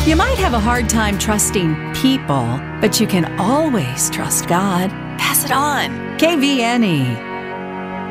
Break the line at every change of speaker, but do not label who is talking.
You might have a hard time trusting people, but you can always trust God. Pass it on. KVNE.